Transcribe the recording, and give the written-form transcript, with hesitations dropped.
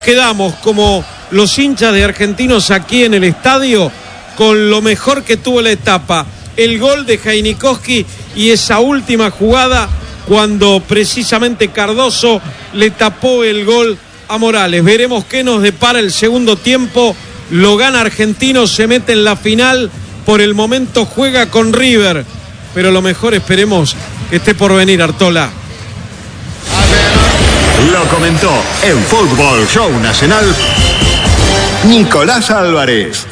Quedamos como los hinchas de Argentinos aquí en el estadio con lo mejor que tuvo la etapa, el gol de Heinikowski y esa última jugada cuando precisamente Cardoso le tapó el gol a Morales. Veremos qué nos depara el segundo tiempo. Lo gana Argentinos, se mete en la final, por el momento juega con River, pero lo mejor esperemos que esté por venir, Artola. Lo comentó en Fútbol Show Nacional Nicolás Álvarez.